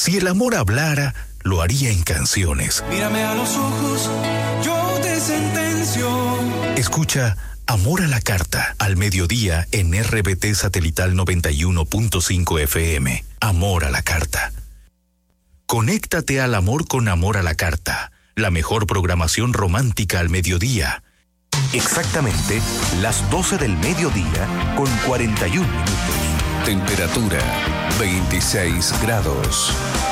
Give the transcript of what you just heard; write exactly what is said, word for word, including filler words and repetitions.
Si el amor hablara, lo haría en canciones. Mírame a los ojos, yo te sentencio. Escucha Amor a la Carta, al mediodía en R B T Satelital noventa y uno punto cinco F M. Amor a la Carta. Conéctate al amor con Amor a la Carta, la mejor programación romántica al mediodía. Exactamente las doce del mediodía con cuarenta y un minutos. Temperatura veintiséis grados.